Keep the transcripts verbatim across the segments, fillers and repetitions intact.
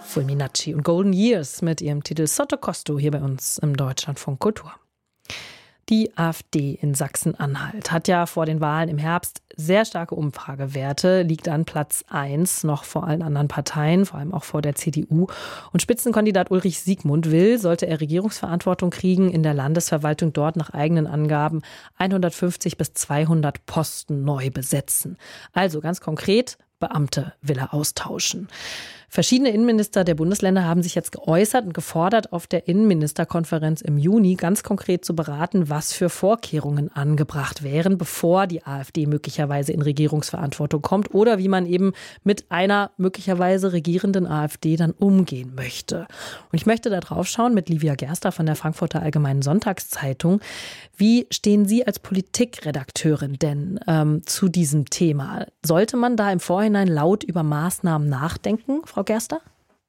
Fulminacci und Golden Years mit ihrem Titel Sotto Costo hier bei uns im Deutschlandfunk Kultur. Die AfD in Sachsen-Anhalt hat ja vor den Wahlen im Herbst sehr starke Umfragewerte, liegt an Platz eins, noch vor allen anderen Parteien, vor allem auch vor der C D U. Und Spitzenkandidat Ulrich Siegmund will, sollte er Regierungsverantwortung kriegen, in der Landesverwaltung dort nach eigenen Angaben hundertfünfzig bis zweihundert Posten neu besetzen. Also ganz konkret, Beamte will er austauschen. Verschiedene Innenminister der Bundesländer haben sich jetzt geäußert und gefordert, auf der Innenministerkonferenz im Juni ganz konkret zu beraten, was für Vorkehrungen angebracht wären, bevor die AfD möglicherweise in Regierungsverantwortung kommt oder wie man eben mit einer möglicherweise regierenden AfD dann umgehen möchte. Und ich möchte da drauf schauen mit Livia Gerster von der Frankfurter Allgemeinen Sonntagszeitung. Wie stehen Sie als Politikredakteurin denn ähm, zu diesem Thema? Sollte man da im Vorhinein laut über Maßnahmen nachdenken, Frau Gerster?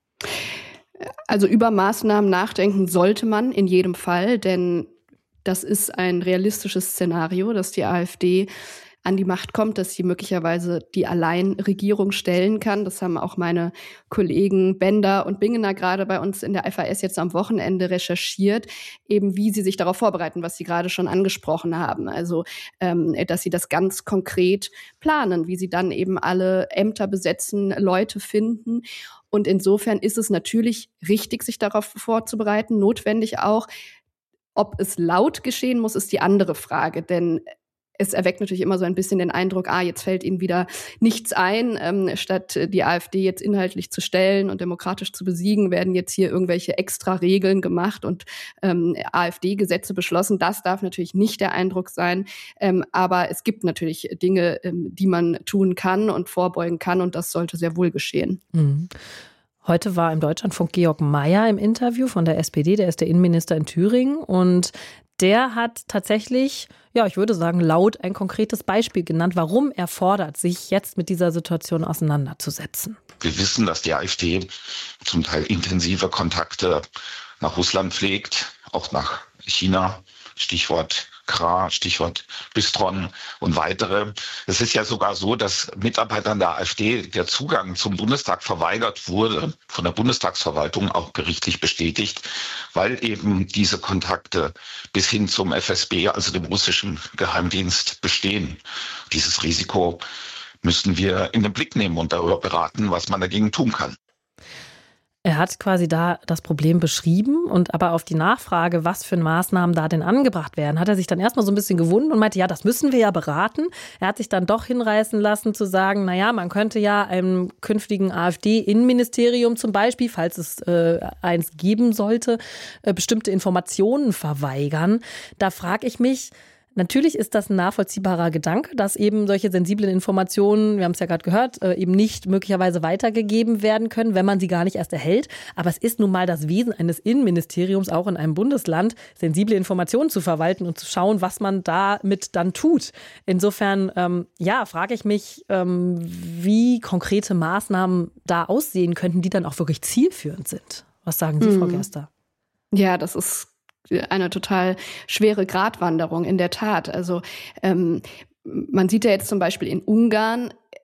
Also über Maßnahmen nachdenken sollte man in jedem Fall, denn das ist ein realistisches Szenario, dass die AfD an die Macht kommt, dass sie möglicherweise die Alleinregierung stellen kann. Das haben auch meine Kollegen Bender und Bingener gerade bei uns in der F A S jetzt am Wochenende recherchiert, eben wie sie sich darauf vorbereiten, was Sie gerade schon angesprochen haben. Also, ähm, dass sie das ganz konkret planen, wie sie dann eben alle Ämter besetzen, Leute finden. Und insofern ist es natürlich richtig, sich darauf vorzubereiten, notwendig auch. Ob es laut geschehen muss, ist die andere Frage, denn es erweckt natürlich immer so ein bisschen den Eindruck, ah, jetzt fällt ihnen wieder nichts ein. Ähm, statt die AfD jetzt inhaltlich zu stellen und demokratisch zu besiegen, werden jetzt hier irgendwelche extra Regeln gemacht und ähm, AfD-Gesetze beschlossen. Das darf natürlich nicht der Eindruck sein. Ähm, aber es gibt natürlich Dinge, ähm, die man tun kann und vorbeugen kann. Und das sollte sehr wohl geschehen. Mhm. Heute war im Deutschlandfunk Georg Mayer im Interview von der S P D, der ist der Innenminister in Thüringen und der hat tatsächlich, ja, ich würde sagen, laut ein konkretes Beispiel genannt, warum er fordert, sich jetzt mit dieser Situation auseinanderzusetzen. Wir wissen, dass die AfD zum Teil intensive Kontakte nach Russland pflegt, auch nach China, Stichwort K R A, Stichwort Bistron und weitere. Es ist ja sogar so, dass Mitarbeitern der AfD der Zugang zum Bundestag verweigert wurde, von der Bundestagsverwaltung auch gerichtlich bestätigt, weil eben diese Kontakte bis hin zum F S B, also dem russischen Geheimdienst, bestehen. Dieses Risiko müssen wir in den Blick nehmen und darüber beraten, was man dagegen tun kann. Er hat quasi da das Problem beschrieben und aber auf die Nachfrage, was für Maßnahmen da denn angebracht werden, hat er sich dann erstmal so ein bisschen gewundert und meinte, ja, das müssen wir ja beraten. Er hat sich dann doch hinreißen lassen zu sagen, naja, man könnte ja einem künftigen AfD-Innenministerium zum Beispiel, falls es äh, eins geben sollte, äh, bestimmte Informationen verweigern. Da frage ich mich, natürlich ist das ein nachvollziehbarer Gedanke, dass eben solche sensiblen Informationen, wir haben es ja gerade gehört, eben nicht möglicherweise weitergegeben werden können, wenn man sie gar nicht erst erhält. Aber es ist nun mal das Wesen eines Innenministeriums, auch in einem Bundesland, sensible Informationen zu verwalten und zu schauen, was man damit dann tut. Insofern, ähm, ja, frage ich mich, ähm, wie konkrete Maßnahmen da aussehen könnten, die dann auch wirklich zielführend sind. Was sagen Sie, mhm. Frau Gerster? Ja, das ist eine total schwere Gratwanderung, in der Tat. Also ähm, man sieht ja jetzt zum Beispiel in Ungarn,